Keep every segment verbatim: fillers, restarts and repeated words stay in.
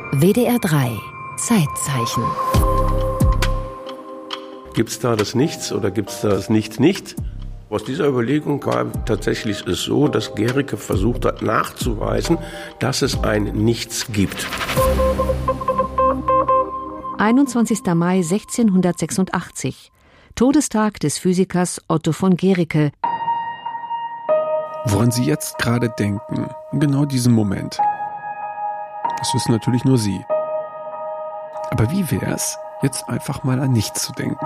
W D R drei Zeitzeichen. Gibt es da das Nichts oder gibt es da das Nicht-Nicht? Aus dieser Überlegung war tatsächlich es so, dass Gericke versucht hat nachzuweisen, dass es ein Nichts gibt. einundzwanzigster Mai sechzehnhundertsechsundachtzig. Todestag des Physikers Otto von Guericke. Woran Sie jetzt gerade denken, in genau diesem Moment, das wissen natürlich nur Sie. Aber wie wär's, jetzt einfach mal an nichts zu denken?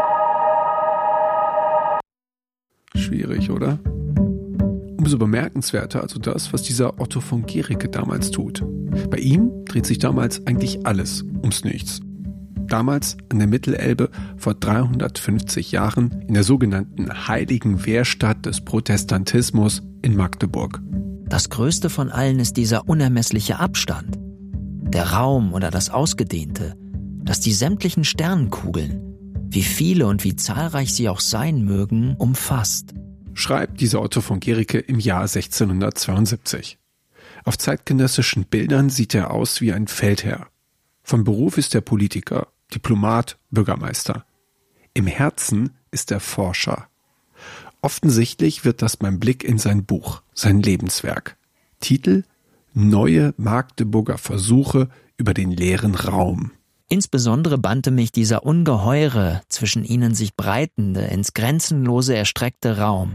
Schwierig, oder? Umso bemerkenswerter also das, was dieser Otto von Guericke damals tut. Bei ihm dreht sich damals eigentlich alles ums Nichts. Damals an der Mittelelbe vor dreihundertfünfzig Jahren in der sogenannten Heiligen Wehrstadt des Protestantismus in Magdeburg. Das Größte von allen ist dieser unermessliche Abstand. Der Raum oder das Ausgedehnte, das die sämtlichen Sternenkugeln, wie viele und wie zahlreich sie auch sein mögen, umfasst. Schreibt dieser Otto von Guericke im Jahr sechzehnhundertzweiundsiebzig. Auf zeitgenössischen Bildern sieht er aus wie ein Feldherr. Von Beruf ist er Politiker, Diplomat, Bürgermeister. Im Herzen ist er Forscher. Offensichtlich wird das beim Blick in sein Buch, sein Lebenswerk. Titel: Neue Magdeburger Versuche über den leeren Raum. Insbesondere bannte mich dieser ungeheure, zwischen ihnen sich breitende, ins Grenzenlose erstreckte Raum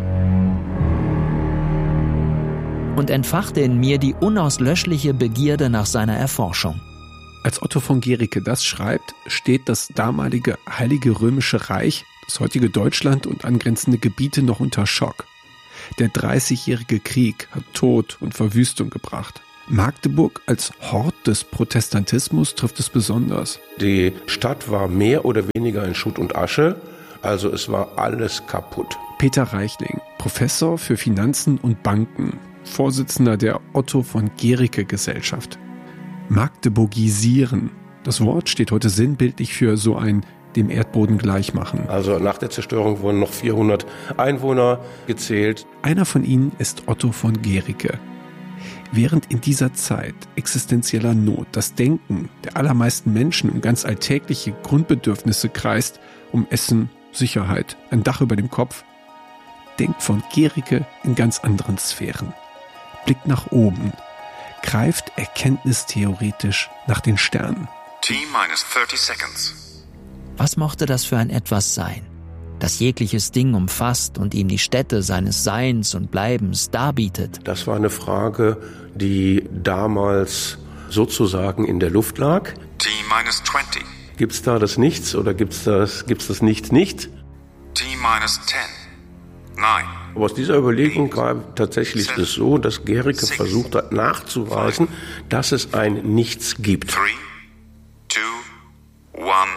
und entfachte in mir die unauslöschliche Begierde nach seiner Erforschung. Als Otto von Guericke das schreibt, steht das damalige Heilige Römische Reich, das heutige Deutschland und angrenzende Gebiete noch unter Schock. Der Dreißigjährige Krieg hat Tod und Verwüstung gebracht. Magdeburg als Hort des Protestantismus trifft es besonders. Die Stadt war mehr oder weniger in Schutt und Asche, also es war alles kaputt. Peter Reichling, Professor für Finanzen und Banken, Vorsitzender der Otto von Guericke Gesellschaft. Magdeburgisieren. Das Wort steht heute sinnbildlich für so ein dem Erdboden gleichmachen. Also nach der Zerstörung wurden noch vierhundert Einwohner gezählt. Einer von ihnen ist Otto von Guericke. Während in dieser Zeit existenzieller Not das Denken der allermeisten Menschen um ganz alltägliche Grundbedürfnisse kreist, um Essen, Sicherheit, ein Dach über dem Kopf, denkt von Guericke in ganz anderen Sphären. Blickt nach oben, greift erkenntnistheoretisch nach den Sternen. T-minus thirty seconds. Was mochte das für ein Etwas sein, das jegliches Ding umfasst und ihm die Stätte seines Seins und Bleibens darbietet? Das war eine Frage, die damals sozusagen in der Luft lag. T-minus twenty. Gibt es da das Nichts oder gibt es das, gibt's das Nicht-Nicht? T-minus ten. nine. Aber aus dieser Überlegung war tatsächlich es so, dass Guericke versucht hat nachzuweisen, dass es ein Nichts gibt. three, two, one.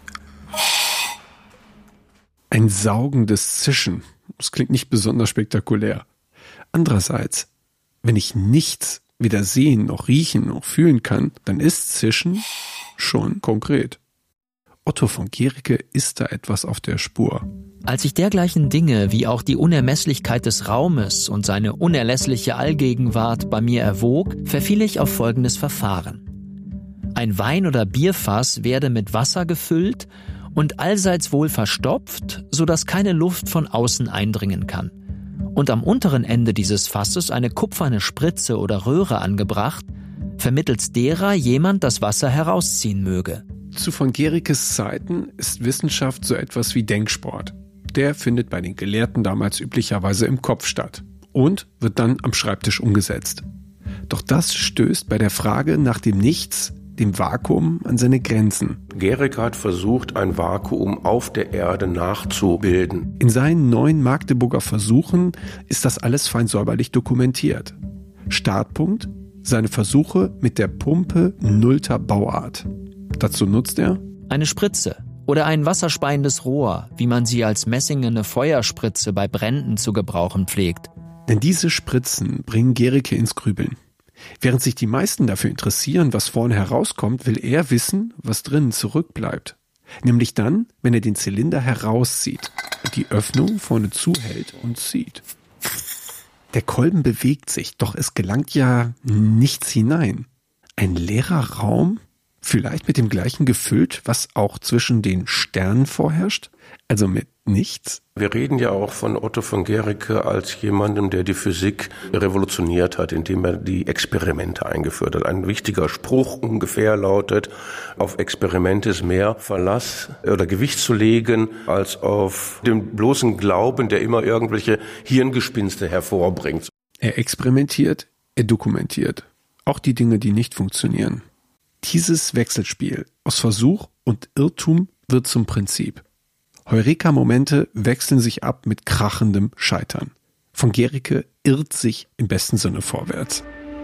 Ein saugendes Zischen. Das klingt nicht besonders spektakulär. Andererseits, wenn ich nichts weder sehen, noch riechen, noch fühlen kann, dann ist Zischen schon konkret. Otto von Guericke ist da etwas auf der Spur. Als ich dergleichen Dinge wie auch die Unermesslichkeit des Raumes und seine unerlässliche Allgegenwart bei mir erwog, verfiel ich auf folgendes Verfahren. Ein Wein- oder Bierfass werde mit Wasser gefüllt und allseits wohl verstopft, sodass keine Luft von außen eindringen kann. Und am unteren Ende dieses Fasses eine kupferne Spritze oder Röhre angebracht, vermittels derer jemand das Wasser herausziehen möge. Zu von Guerickes Zeiten ist Wissenschaft so etwas wie Denksport. Der findet bei den Gelehrten damals üblicherweise im Kopf statt und wird dann am Schreibtisch umgesetzt. Doch das stößt bei der Frage nach dem Nichts, dem Vakuum, an seine Grenzen. Guericke hat versucht, ein Vakuum auf der Erde nachzubilden. In seinen neuen Magdeburger Versuchen ist das alles fein säuberlich dokumentiert. Startpunkt: seine Versuche mit der Pumpe nullter Bauart. Dazu nutzt er eine Spritze oder ein wasserspeiendes Rohr, wie man sie als messingene Feuerspritze bei Bränden zu gebrauchen pflegt. Denn diese Spritzen bringen Guericke ins Grübeln. Während sich die meisten dafür interessieren, was vorne herauskommt, will er wissen, was drinnen zurückbleibt. Nämlich dann, wenn er den Zylinder herauszieht und die Öffnung vorne zuhält und zieht. Der Kolben bewegt sich, doch es gelangt ja nichts hinein. Ein leerer Raum, vielleicht mit dem gleichen gefüllt, was auch zwischen den Sternen vorherrscht, also mit nichts? Wir reden ja auch von Otto von Guericke als jemandem, der die Physik revolutioniert hat, indem er die Experimente eingeführt hat. Ein wichtiger Spruch ungefähr lautet, auf Experimente ist mehr Verlass oder Gewicht zu legen, als auf den bloßen Glauben, der immer irgendwelche Hirngespinste hervorbringt. Er experimentiert, er dokumentiert. Auch die Dinge, die nicht funktionieren. Dieses Wechselspiel aus Versuch und Irrtum wird zum Prinzip. Heureka-Momente wechseln sich ab mit krachendem Scheitern. Von Guericke irrt sich im besten Sinne vorwärts.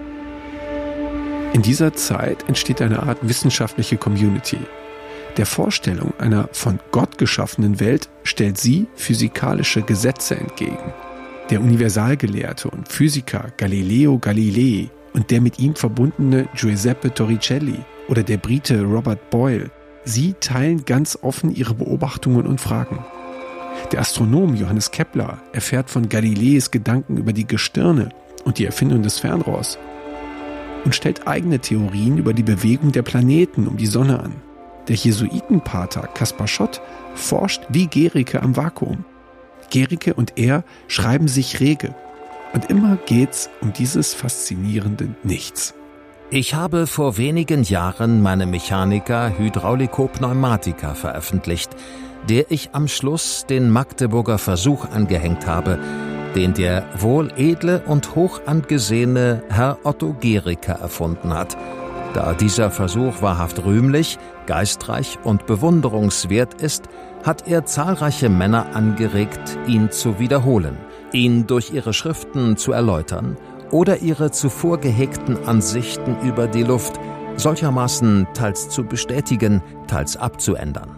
In dieser Zeit entsteht eine Art wissenschaftliche Community. Der Vorstellung einer von Gott geschaffenen Welt stellt sie physikalische Gesetze entgegen. Der Universalgelehrte und Physiker Galileo Galilei und der mit ihm verbundene Giuseppe Torricelli oder der Brite Robert Boyle, sie teilen ganz offen ihre Beobachtungen und Fragen. Der Astronom Johannes Kepler erfährt von Galileis Gedanken über die Gestirne und die Erfindung des Fernrohrs und stellt eigene Theorien über die Bewegung der Planeten um die Sonne an. Der Jesuitenpater Kaspar Schott forscht wie Guericke am Vakuum. Guericke und er schreiben sich rege. Und immer geht's um dieses faszinierende Nichts. Ich habe vor wenigen Jahren meine Mechanica Hydraulico Pneumatica veröffentlicht, der ich am Schluss den Magdeburger Versuch angehängt habe, den der wohledle und hoch angesehene Herr Otto Guericke erfunden hat. Da dieser Versuch wahrhaft rühmlich, geistreich und bewunderungswert ist, hat er zahlreiche Männer angeregt, ihn zu wiederholen, ihn durch ihre Schriften zu erläutern oder ihre zuvor gehegten Ansichten über die Luft solchermaßen teils zu bestätigen, teils abzuändern.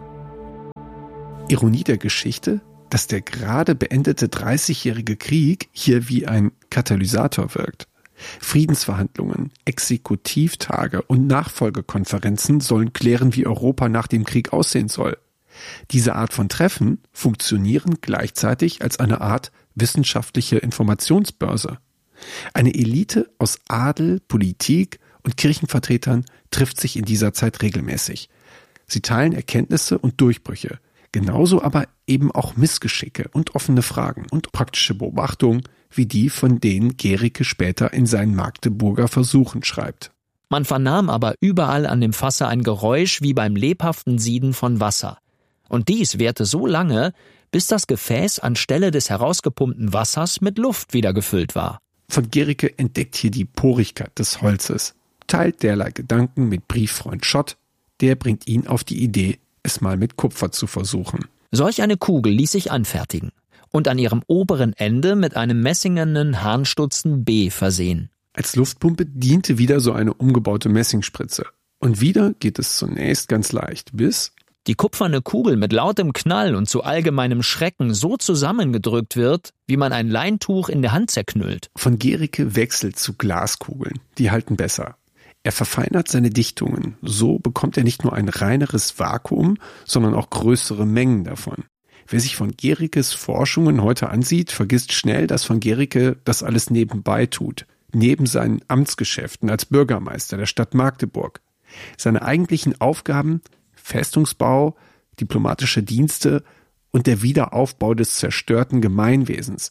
Ironie der Geschichte, dass der gerade beendete dreißigjährige Krieg hier wie ein Katalysator wirkt. Friedensverhandlungen, Exekutivtage und Nachfolgekonferenzen sollen klären, wie Europa nach dem Krieg aussehen soll. Diese Art von Treffen funktionieren gleichzeitig als eine Art wissenschaftliche Informationsbörse. Eine Elite aus Adel, Politik und Kirchenvertretern trifft sich in dieser Zeit regelmäßig. Sie teilen Erkenntnisse und Durchbrüche, genauso aber eben auch Missgeschicke und offene Fragen und praktische Beobachtungen, wie die, von denen Guericke später in seinen Magdeburger Versuchen schreibt. Man vernahm aber überall an dem Fasse ein Geräusch wie beim lebhaften Sieden von Wasser. Und dies währte so lange, bis das Gefäß anstelle des herausgepumpten Wassers mit Luft wieder gefüllt war. Von Guericke entdeckt hier die Porigkeit des Holzes, teilt derlei Gedanken mit Brieffreund Schott, der bringt ihn auf die Idee, es mal mit Kupfer zu versuchen. Solch eine Kugel ließ sich anfertigen und an ihrem oberen Ende mit einem messingernen Harnstutzen B versehen. Als Luftpumpe diente wieder so eine umgebaute Messingspritze. Und wieder geht es zunächst ganz leicht, bis die kupferne Kugel mit lautem Knall und zu allgemeinem Schrecken so zusammengedrückt wird, wie man ein Leintuch in der Hand zerknüllt. Von Guericke wechselt zu Glaskugeln, die halten besser. Er verfeinert seine Dichtungen, so bekommt er nicht nur ein reineres Vakuum, sondern auch größere Mengen davon. Wer sich von Guerickes Forschungen heute ansieht, vergisst schnell, dass von Guericke das alles nebenbei tut, neben seinen Amtsgeschäften als Bürgermeister der Stadt Magdeburg. Seine eigentlichen Aufgaben: Festungsbau, diplomatische Dienste und der Wiederaufbau des zerstörten Gemeinwesens.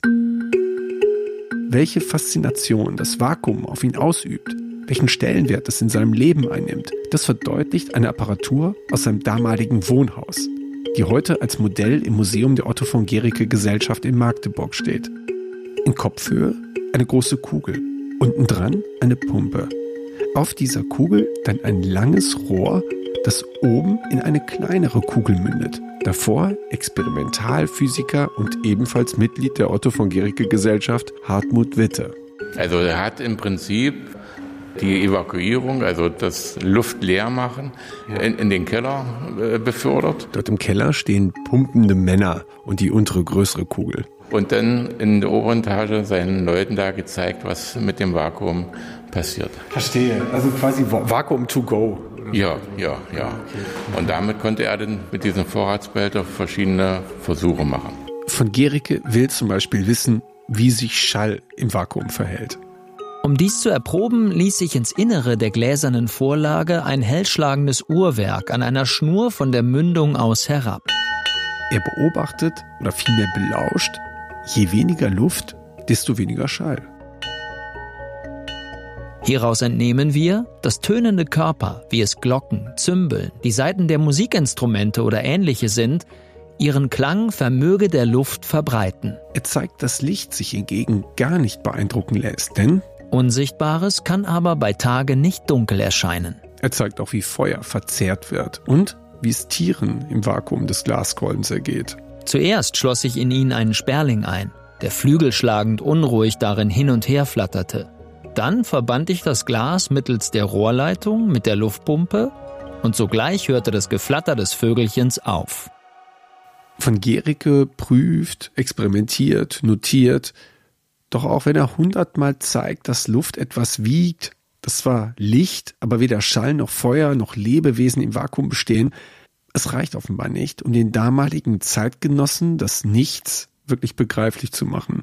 Welche Faszination das Vakuum auf ihn ausübt, welchen Stellenwert es in seinem Leben einnimmt, das verdeutlicht eine Apparatur aus seinem damaligen Wohnhaus, die heute als Modell im Museum der Otto von Guericke Gesellschaft in Magdeburg steht. In Kopfhöhe eine große Kugel, unten dran eine Pumpe. Auf dieser Kugel dann ein langes Rohr, das oben in eine kleinere Kugel mündet. Davor Experimentalphysiker und ebenfalls Mitglied der Otto von Guericke Gesellschaft Hartmut Witte. Also er hat im Prinzip die Evakuierung, also das Luftleermachen, in, in den Keller äh, befördert. Dort im Keller stehen pumpende Männer und die untere größere Kugel. Und dann in der oberen Etage seinen Leuten da gezeigt, was mit dem Vakuum passiert. Verstehe, also quasi Vakuum to go. Ja, ja, ja. Und damit konnte er dann mit diesem Vorratsbehälter verschiedene Versuche machen. Von Guericke will zum Beispiel wissen, wie sich Schall im Vakuum verhält. Um dies zu erproben, ließ sich ins Innere der gläsernen Vorlage ein hellschlagendes Uhrwerk an einer Schnur von der Mündung aus herab. Er beobachtet, oder vielmehr belauscht, je weniger Luft, desto weniger Schall. Hieraus entnehmen wir, dass tönende Körper, wie es Glocken, Zymbeln, die Saiten der Musikinstrumente oder ähnliche sind, ihren Klang vermöge der Luft verbreiten. Er zeigt, dass Licht sich hingegen gar nicht beeindrucken lässt, denn Unsichtbares kann aber bei Tage nicht dunkel erscheinen. Er zeigt auch, wie Feuer verzehrt wird und wie es Tieren im Vakuum des Glaskolbens ergeht. Zuerst schloss ich in ihn einen Sperling ein, der flügelschlagend unruhig darin hin und her flatterte. Dann verband ich das Glas mittels der Rohrleitung mit der Luftpumpe und sogleich hörte das Geflatter des Vögelchens auf. Von Gericke prüft, experimentiert, notiert. Doch auch wenn er hundertmal zeigt, dass Luft etwas wiegt, dass zwar Licht, aber weder Schall noch Feuer noch Lebewesen im Vakuum bestehen, es reicht offenbar nicht, um den damaligen Zeitgenossen das Nichts wirklich begreiflich zu machen.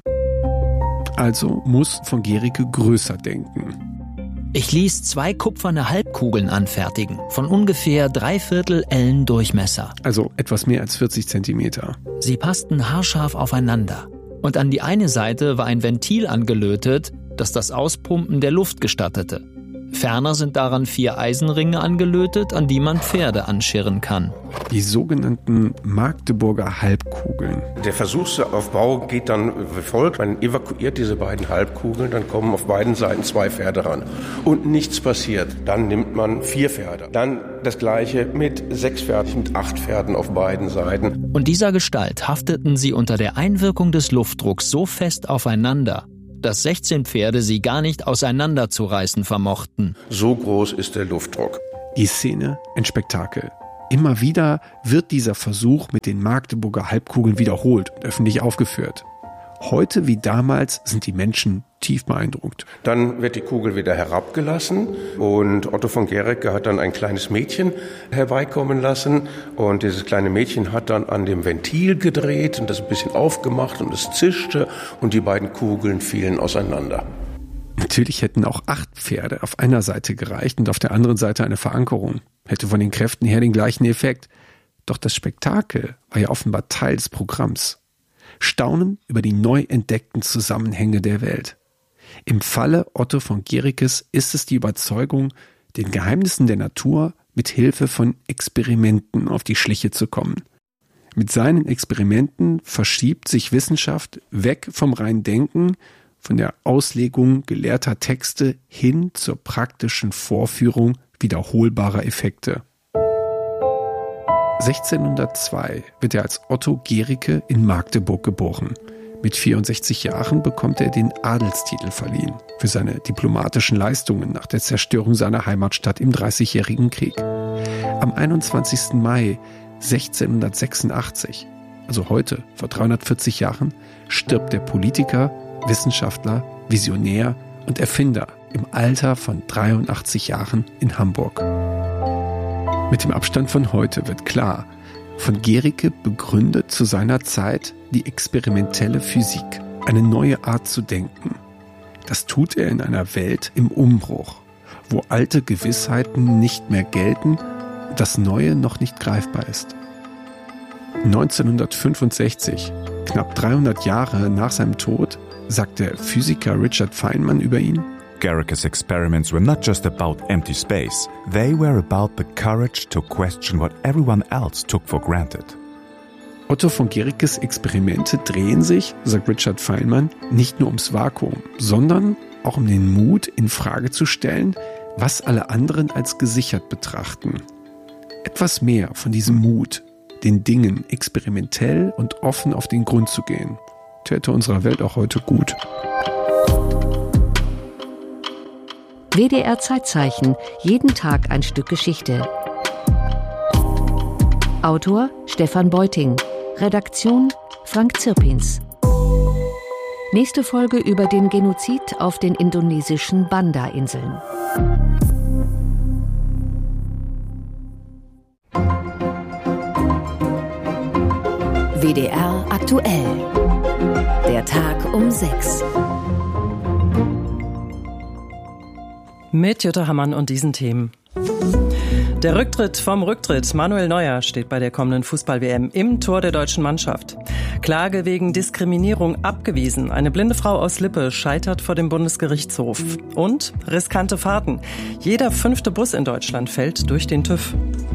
Also muss von Gericke größer denken. Ich ließ zwei kupferne Halbkugeln anfertigen, von ungefähr dreiviertel Ellen Durchmesser. Also etwas mehr als vierzig Zentimeter. Sie passten haarscharf aufeinander. Und an die eine Seite war ein Ventil angelötet, das das Auspumpen der Luft gestattete. Ferner sind daran vier Eisenringe angelötet, an die man Pferde anschirren kann. Die sogenannten Magdeburger Halbkugeln. Der Versuchsaufbau geht dann wie folgt. Man evakuiert diese beiden Halbkugeln, dann kommen auf beiden Seiten zwei Pferde ran. Und nichts passiert. Dann nimmt man vier Pferde. Dann das Gleiche mit sechs Pferden, mit acht Pferden auf beiden Seiten. Und dieser Gestalt hafteten sie unter der Einwirkung des Luftdrucks so fest aufeinander, dass sechzehn Pferde sie gar nicht auseinanderzureißen vermochten. So groß ist der Luftdruck. Die Szene, ein Spektakel. Immer wieder wird dieser Versuch mit den Magdeburger Halbkugeln wiederholt und öffentlich aufgeführt. Heute wie damals sind die Menschen tief beeindruckt. Dann wird die Kugel wieder herabgelassen und Otto von Guericke hat dann ein kleines Mädchen herbeikommen lassen und dieses kleine Mädchen hat dann an dem Ventil gedreht und das ein bisschen aufgemacht und es zischte und die beiden Kugeln fielen auseinander. Natürlich hätten auch acht Pferde auf einer Seite gereicht und auf der anderen Seite eine Verankerung. Hätte von den Kräften her den gleichen Effekt. Doch das Spektakel war ja offenbar Teil des Programms. Staunen über die neu entdeckten Zusammenhänge der Welt. Im Falle Otto von Guerickes ist es die Überzeugung, den Geheimnissen der Natur mit Hilfe von Experimenten auf die Schliche zu kommen. Mit seinen Experimenten verschiebt sich Wissenschaft weg vom reinen Denken, von der Auslegung gelehrter Texte hin zur praktischen Vorführung wiederholbarer Effekte. sechzehnhundertzwei wird er als Otto Guericke in Magdeburg geboren. Mit vierundsechzig Jahren bekommt er den Adelstitel verliehen für seine diplomatischen Leistungen nach der Zerstörung seiner Heimatstadt im Dreißigjährigen Krieg. Am einundzwanzigsten Mai sechzehnhundertsechsundachtzig, also heute vor dreihundertvierzig Jahren, stirbt der Politiker, Wissenschaftler, Visionär und Erfinder im Alter von dreiundachtzig Jahren in Hamburg. Mit dem Abstand von heute wird klar, von Guericke begründet zu seiner Zeit die experimentelle Physik, eine neue Art zu denken. Das tut er in einer Welt im Umbruch, wo alte Gewissheiten nicht mehr gelten und das Neue noch nicht greifbar ist. neunzehnhundertfünfundsechzig, knapp dreihundert Jahre nach seinem Tod, sagt der Physiker Richard Feynman über ihn: Guericke's experiments were not just about empty space. They were about the courage to question what everyone else took for granted. Otto von Guerickes Experimente drehen sich, sagt Richard Feynman, nicht nur ums Vakuum, sondern auch um den Mut, in Frage zu stellen, was alle anderen als gesichert betrachten. Etwas mehr von diesem Mut, den Dingen experimentell und offen auf den Grund zu gehen, täte unserer Welt auch heute gut. W D R Zeitzeichen, jeden Tag ein Stück Geschichte. Autor Stefan Beuting, Redaktion Frank Zirpins. Nächste Folge über den Genozid auf den indonesischen Banda-Inseln. W D R aktuell. Der Tag um sechs. Mit Jutta Hammann und diesen Themen. Der Rücktritt vom Rücktritt. Manuel Neuer steht bei der kommenden Fußball-W M im Tor der deutschen Mannschaft. Klage wegen Diskriminierung abgewiesen. Eine blinde Frau aus Lippe scheitert vor dem Bundesgerichtshof. Und riskante Fahrten. Jeder fünfte Bus in Deutschland fällt durch den TÜV.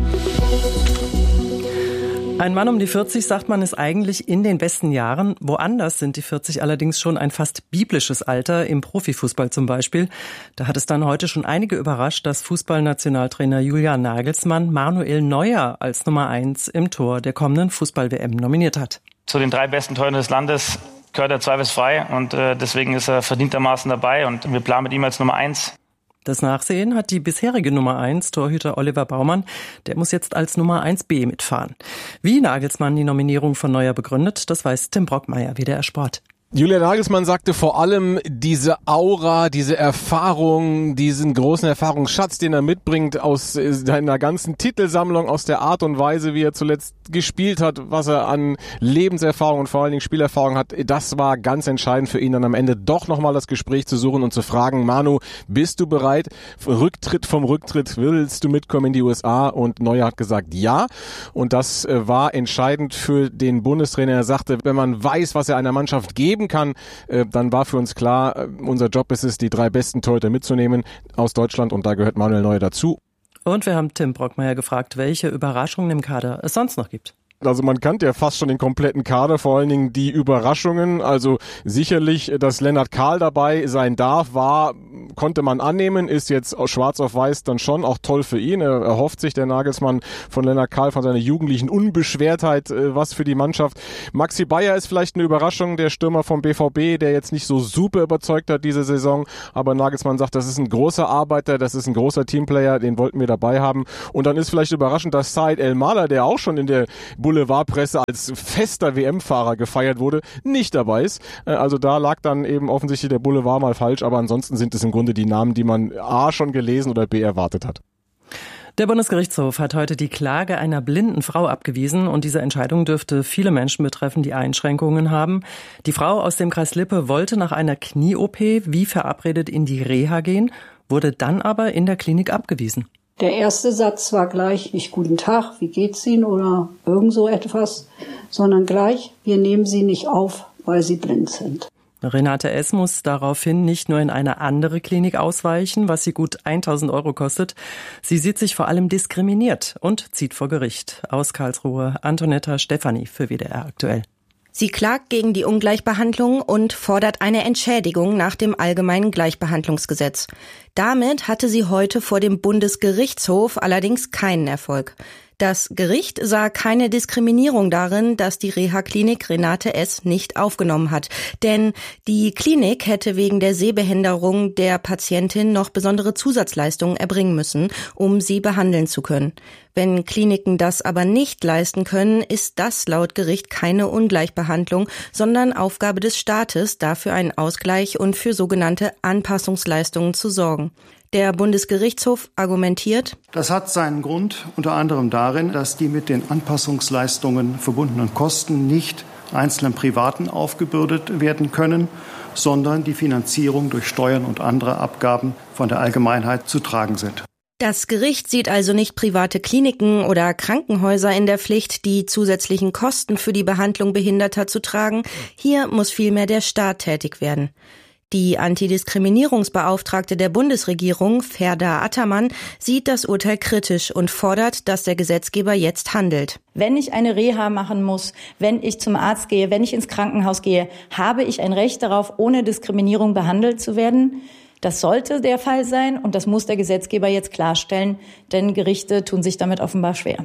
Ein Mann um die vierzig, sagt man, ist eigentlich in den besten Jahren. Woanders sind die vierzig allerdings schon ein fast biblisches Alter, im Profifußball zum Beispiel. Da hat es dann heute schon einige überrascht, dass Fußballnationaltrainer Julian Nagelsmann Manuel Neuer als Nummer eins im Tor der kommenden Fußball-W M nominiert hat. Zu den drei besten Toren des Landes gehört er zweifelsfrei und äh, deswegen ist er verdientermaßen dabei und wir planen mit ihm als Nummer eins. Das Nachsehen hat die bisherige Nummer eins, Torhüter Oliver Baumann. Der muss jetzt als Nummer eins B mitfahren. Wie Nagelsmann die Nominierung von Neuer begründet, das weiß Tim Brockmeier, W D R Sport. Julian Nagelsmann sagte vor allem, diese Aura, diese Erfahrung, diesen großen Erfahrungsschatz, den er mitbringt aus seiner ganzen Titelsammlung, aus der Art und Weise, wie er zuletzt gespielt hat, was er an Lebenserfahrung und vor allen Dingen Spielerfahrung hat, das war ganz entscheidend für ihn, dann am Ende doch nochmal das Gespräch zu suchen und zu fragen, Manu, bist du bereit? Rücktritt vom Rücktritt, willst du mitkommen in die U S A? Und Neuer hat gesagt, ja. Und das war entscheidend für den Bundestrainer. Er sagte, wenn man weiß, was er einer Mannschaft geben kann, dann war für uns klar, unser Job ist es, die drei besten Torhüter mitzunehmen aus Deutschland und da gehört Manuel Neuer dazu. Und wir haben Tim Brockmeier gefragt, welche Überraschungen im Kader es sonst noch gibt. Also man kannte ja fast schon den kompletten Kader, vor allen Dingen die Überraschungen. Also sicherlich, dass Lennart Kahl dabei sein darf, war, konnte man annehmen, ist jetzt schwarz auf weiß dann schon auch toll für ihn. Er erhofft sich der Nagelsmann von Lennart Kahl, von seiner jugendlichen Unbeschwertheit, was für die Mannschaft. Maxi Bayer ist vielleicht eine Überraschung, der Stürmer vom B V B, der jetzt nicht so super überzeugt hat diese Saison. Aber Nagelsmann sagt, das ist ein großer Arbeiter, das ist ein großer Teamplayer, den wollten wir dabei haben. Und dann ist vielleicht überraschend, dass Said El-Maler, der auch schon in der Boulevardpresse als fester W M-Fahrer gefeiert wurde, nicht dabei ist. Also da lag dann eben offensichtlich der Boulevard mal falsch, aber ansonsten sind es im Grunde die Namen, die man A schon gelesen oder B erwartet hat. Der Bundesgerichtshof hat heute die Klage einer blinden Frau abgewiesen und diese Entscheidung dürfte viele Menschen betreffen, die Einschränkungen haben. Die Frau aus dem Kreis Lippe wollte nach einer Knie-O P wie verabredet in die Reha gehen, wurde dann aber in der Klinik abgewiesen. Der erste Satz war gleich nicht guten Tag, wie geht's Ihnen oder irgend so etwas, sondern gleich, wir nehmen Sie nicht auf, weil Sie blind sind. Renate S. muss daraufhin nicht nur in eine andere Klinik ausweichen, was sie gut tausend Euro kostet. Sie sieht sich vor allem diskriminiert und zieht vor Gericht. Aus Karlsruhe, Antonetta Stefani für W D R aktuell. Sie klagt gegen die Ungleichbehandlung und fordert eine Entschädigung nach dem Allgemeinen Gleichbehandlungsgesetz. Damit hatte sie heute vor dem Bundesgerichtshof allerdings keinen Erfolg. Das Gericht sah keine Diskriminierung darin, dass die Reha-Klinik Renate S. nicht aufgenommen hat. Denn die Klinik hätte wegen der Sehbehinderung der Patientin noch besondere Zusatzleistungen erbringen müssen, um sie behandeln zu können. Wenn Kliniken das aber nicht leisten können, ist das laut Gericht keine Ungleichbehandlung, sondern Aufgabe des Staates, dafür einen Ausgleich und für sogenannte Anpassungsleistungen zu sorgen. Der Bundesgerichtshof argumentiert: Das hat seinen Grund unter anderem darin, dass die mit den Anpassungsleistungen verbundenen Kosten nicht einzelnen Privaten aufgebürdet werden können, sondern die Finanzierung durch Steuern und andere Abgaben von der Allgemeinheit zu tragen sind. Das Gericht sieht also nicht private Kliniken oder Krankenhäuser in der Pflicht, die zusätzlichen Kosten für die Behandlung Behinderter zu tragen. Hier muss vielmehr der Staat tätig werden. Die Antidiskriminierungsbeauftragte der Bundesregierung, Ferda Attermann, sieht das Urteil kritisch und fordert, dass der Gesetzgeber jetzt handelt. Wenn ich eine Reha machen muss, wenn ich zum Arzt gehe, wenn ich ins Krankenhaus gehe, habe ich ein Recht darauf, ohne Diskriminierung behandelt zu werden. Das sollte der Fall sein und das muss der Gesetzgeber jetzt klarstellen, denn Gerichte tun sich damit offenbar schwer.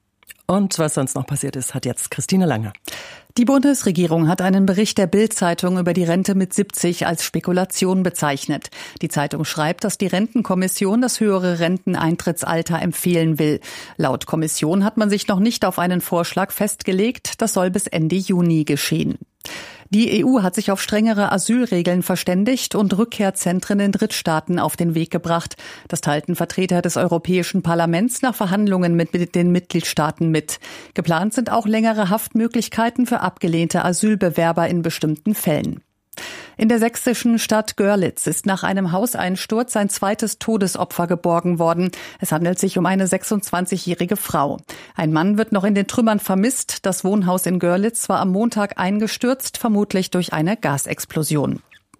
Und was sonst noch passiert ist, hat jetzt Christine Lange. Die Bundesregierung hat einen Bericht der Bild-Zeitung über die Rente mit siebzig als Spekulation bezeichnet. Die Zeitung schreibt, dass die Rentenkommission das höhere Renteneintrittsalter empfehlen will. Laut Kommission hat man sich noch nicht auf einen Vorschlag festgelegt. Das soll bis Ende Juni geschehen. Die E U hat sich auf strengere Asylregeln verständigt und Rückkehrzentren in Drittstaaten auf den Weg gebracht. Das teilten Vertreter des Europäischen Parlaments nach Verhandlungen mit den Mitgliedstaaten mit. Geplant sind auch längere Haftmöglichkeiten für abgelehnte Asylbewerber in bestimmten Fällen. In der sächsischen Stadt Görlitz ist nach einem Hauseinsturz ein zweites Todesopfer geborgen worden. Es handelt sich um eine sechsundzwanzigjährige Frau. Ein Mann wird noch in den Trümmern vermisst. Das Wohnhaus in Görlitz war am Montag eingestürzt, vermutlich durch eine Gasexplosion.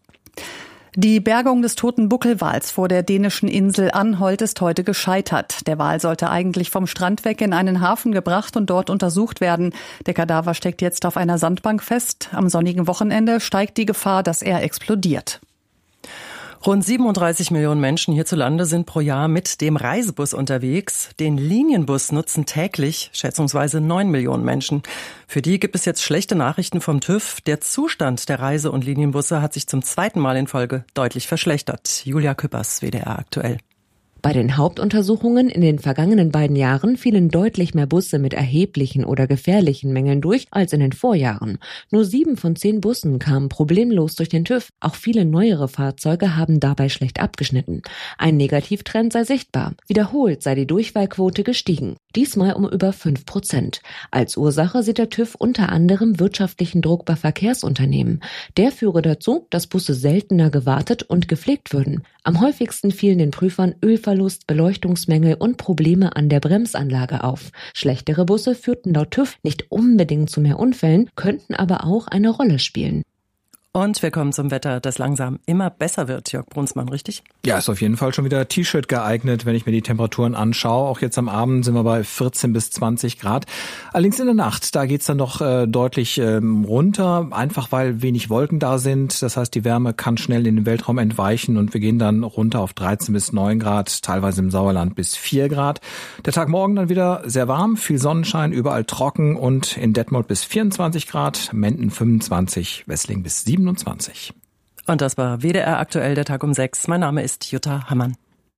Die Bergung des toten Buckelwals vor der dänischen Insel Anholt ist heute gescheitert. Der Wal sollte eigentlich vom Strand weg in einen Hafen gebracht und dort untersucht werden. Der Kadaver steckt jetzt auf einer Sandbank fest. Am sonnigen Wochenende steigt die Gefahr, dass er explodiert. Rund siebenunddreißig Millionen Menschen hierzulande sind pro Jahr mit dem Reisebus unterwegs. Den Linienbus nutzen täglich schätzungsweise neun Millionen Menschen. Für die gibt es jetzt schlechte Nachrichten vom TÜV. Der Zustand der Reise- und Linienbusse hat sich zum zweiten Mal in Folge deutlich verschlechtert. Julia Küppers, W D R aktuell. Bei den Hauptuntersuchungen in den vergangenen beiden Jahren fielen deutlich mehr Busse mit erheblichen oder gefährlichen Mängeln durch als in den Vorjahren. Nur sieben von zehn Bussen kamen problemlos durch den TÜV. Auch viele neuere Fahrzeuge haben dabei schlecht abgeschnitten. Ein Negativtrend sei sichtbar. Wiederholt sei die Durchfallquote gestiegen. Diesmal um über fünf Prozent. Als Ursache sieht der TÜV unter anderem wirtschaftlichen Druck bei Verkehrsunternehmen. Der führe dazu, dass Busse seltener gewartet und gepflegt würden. Am häufigsten fielen den Prüfern Ölverlust, Beleuchtungsmängel und Probleme an der Bremsanlage auf. Schlechtere Busse führten laut TÜV nicht unbedingt zu mehr Unfällen, könnten aber auch eine Rolle spielen. Und wir kommen zum Wetter, das langsam immer besser wird, Jörg Brunsmann, richtig? Ja, ist auf jeden Fall schon wieder T-Shirt geeignet, wenn ich mir die Temperaturen anschaue. Auch jetzt am Abend sind wir bei vierzehn bis zwanzig Grad. Allerdings in der Nacht, da geht's dann noch äh, deutlich ähm, runter, einfach weil wenig Wolken da sind. Das heißt, die Wärme kann schnell in den Weltraum entweichen und wir gehen dann runter auf dreizehn bis neun Grad, teilweise im Sauerland bis vier Grad. Der Tag morgen dann wieder sehr warm, viel Sonnenschein, überall trocken und in Detmold bis vierundzwanzig Grad, Menden fünfundzwanzig, Wessling bis siebenundzwanzig. Und das war W D R aktuell, der Tag um sechs. Mein Name ist Jutta Hammann.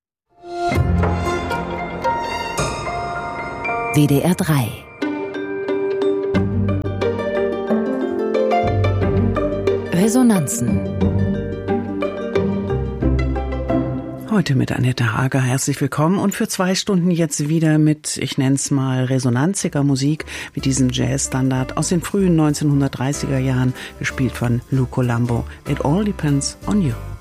W D R drei. Resonanzen. Heute mit Annette Hager, herzlich willkommen und für zwei Stunden jetzt wieder mit, ich nenne es mal, resonanziger Musik, mit diesem Jazzstandard aus den frühen neunzehnhundertdreißiger Jahren, gespielt von Lou Colombo. It all depends on you.